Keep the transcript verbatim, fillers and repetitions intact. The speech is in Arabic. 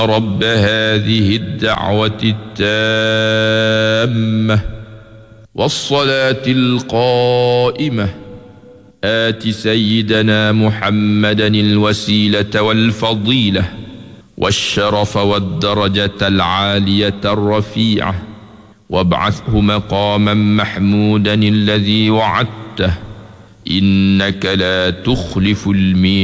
رب هذه الدعوة التامة والصلاة القائمة آت سيدنا محمدا الوسيلة والفضيلة والشرف والدرجة العالية الرفيعة وابعثه مقاما محمودا الذي وعدته إنك لا تخلف الميعاد.